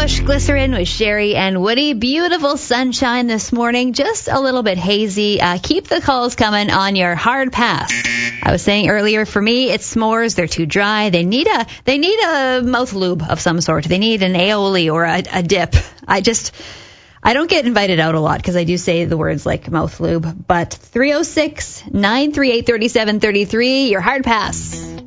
Bush Glycerin with Sherry and Woody. Beautiful sunshine this morning, just a little bit hazy. Keep the calls coming on your hard pass. I was saying earlier, for me, it's s'mores. They're too dry. They need a mouth lube of some sort. They need an aioli or a dip. I don't get invited out a lot because I do say the words like mouth lube. But 306-938-3733, your hard pass.